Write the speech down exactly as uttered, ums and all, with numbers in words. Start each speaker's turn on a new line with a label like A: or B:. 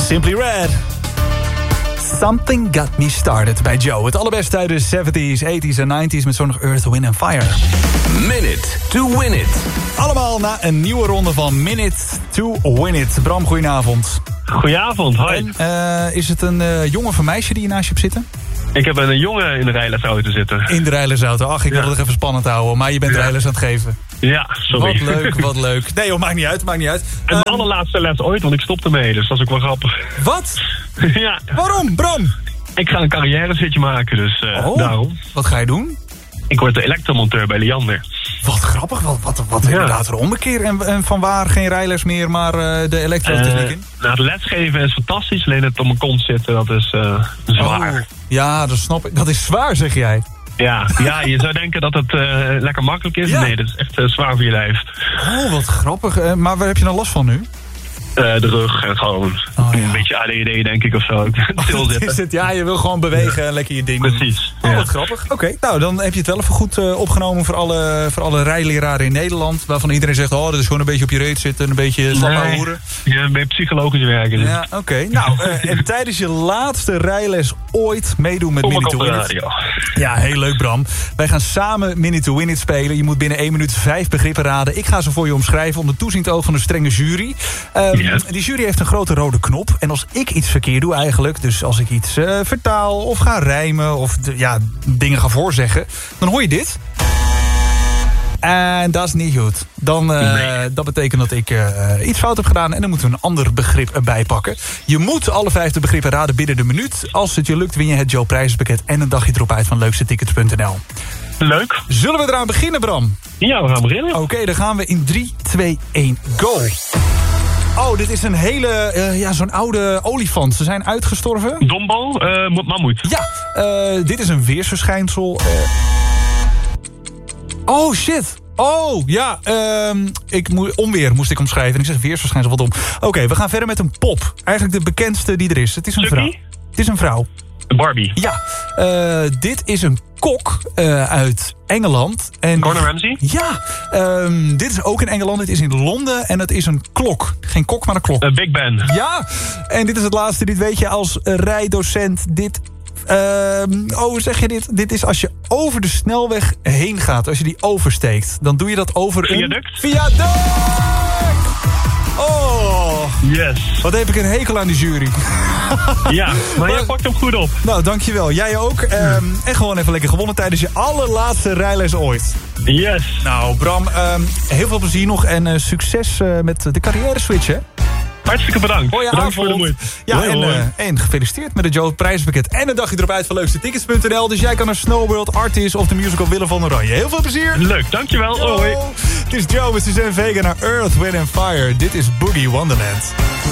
A: Simply Red. Something Got Me Started bij Joe. Het allerbeste uit de zeventies, tachtiger en negentiger met zo nog Earth, Wind and Fire.
B: Minute to Win It.
A: Allemaal na een nieuwe ronde van Minute to Win It. Bram, goedenavond.
C: Goedenavond, hoi.
A: En, uh, is het een uh, jongen of een meisje die je naast je hebt zitten?
C: Ik heb een jongen in de rijlesauto zitten.
A: In de rijlesauto. Ach, ik wil
C: ja.
A: het even spannend houden. Maar je bent
C: ja.
A: rijles aan het geven.
C: Ja, sorry.
A: Wat leuk, wat leuk. Nee joh, maakt niet uit, maakt niet uit.
C: En mijn um, allerlaatste les ooit, want ik stopte mee, dus dat is ook wel grappig.
A: Wat?
C: ja.
A: Waarom, Bram?
C: Ik ga een carrièrezitje maken, dus uh,
A: oh,
C: daarom.
A: Wat ga je doen?
C: Ik word de elektromonteur bij Liander.
A: Wat grappig, wat, wat, wat ja. inderdaad een ommekeer. En, en van waar geen rijles meer, maar uh, de elektrotechniek uh, in?
C: Nou, het lesgeven is fantastisch, alleen het op mijn kont zitten, dat is uh, zwaar.
A: Oh, ja, dat snap ik. Dat is zwaar, zeg jij.
C: Ja, ja, je zou denken dat het uh, lekker makkelijk is. Ja. Nee, dat is echt uh, zwaar voor je lijf.
A: Oh, wat grappig. Uh, maar waar heb je dan last van nu?
C: Uh, de rug en gewoon oh, ja. een beetje A D H D, denk ik, of zo.
A: Oh, is het? Ja, je wil gewoon bewegen en lekker je ding doen.
C: Precies.
A: Oh,
C: ja.
A: wat grappig. Oké, okay, nou, dan heb je het wel even goed uh, opgenomen voor alle, voor alle rijleraren in Nederland. Waarvan iedereen zegt, oh, dat is gewoon een beetje op je reet zitten, een beetje slap
C: nee.
A: hoeren.
C: Ja, een beetje psychologisch werken. Dus.
A: Ja, oké. Okay. Nou, uh, en tijdens je laatste rijles ooit meedoen met Minute to Win It. Ja, heel leuk, Bram. Wij gaan samen Minute to Win It spelen. Je moet binnen één minuut vijf begrippen raden. Ik ga ze voor je omschrijven onder toeziend oog van een strenge jury. Um, yes. Die jury heeft een grote rode knop. En als ik iets verkeerd doe eigenlijk, dus als ik iets uh, vertaal of ga rijmen of de, ja, dingen ga voorzeggen, dan hoor je dit. En dat is niet goed. Dan, uh, nee. Dat betekent dat ik uh, iets fout heb gedaan en dan moeten we een ander begrip erbij pakken. Je moet alle vijfde begrippen raden binnen de minuut. Als het je lukt, win je het Joe prijzenpakket en een dagje erop uit van leukste tickets punt n l.
C: Leuk.
A: Zullen we eraan beginnen, Bram?
C: Ja, we gaan beginnen.
A: Oké, okay, dan gaan we in drie, twee, één, go. Oh, dit is een hele, uh, ja, zo'n oude olifant. Ze zijn uitgestorven.
C: Dombo, uh, mammoet.
A: Ja, uh, dit is een weersverschijnsel. Uh... Oh, shit. Oh, ja. Uh, ik mo- onweer moest ik omschrijven. En ik zeg weersverschijnsel, wat dom. Oké, okay, we gaan verder met een pop. Eigenlijk de bekendste die er is. Het is een
C: Chucky?
A: vrouw. Het is een vrouw.
C: Barbie.
A: Ja, uh, dit is een kok uh, uit Engeland. En
C: Gordon Ramsay?
A: Ja, um, dit is ook in Engeland. Het is in Londen en het is een klok. Geen kok, maar een klok.
C: Uh, Big Ben.
A: Ja, en dit is het laatste. Dit weet je als rijdocent. Dit, uh, oh, hoe zeg je dit? Dit is als je over de snelweg heen gaat. Als je die oversteekt. Dan doe je dat over
C: Viaduct?
A: een... Viaduct! Oh,
C: yes.
A: Wat heb ik een hekel aan die jury.
C: Ja, maar jij pakt hem goed op.
A: Nou, dankjewel. Jij ook. Um, en gewoon even lekker gewonnen tijdens je allerlaatste rijles ooit.
C: Yes.
A: Nou, Bram, um, heel veel plezier nog en uh, succes uh, met de carrière switch, hè?
C: Hartstikke bedankt.
A: Hoi,
C: bedankt
A: avond.
C: voor de moeite.
A: Ja, hoi, en, hoi. Uh, en gefeliciteerd met het Joe prijzenpakket en een dagje erop uit van leukste tickets punt n l. Dus jij kan naar Snowworld, Artis of de musical Willem van Oranje. Heel veel plezier.
C: Leuk, dankjewel. Yo. Hoi.
A: Het is Joe met Suzanne Vega naar Earth, Wind and Fire. Dit is Boogie Wonderland.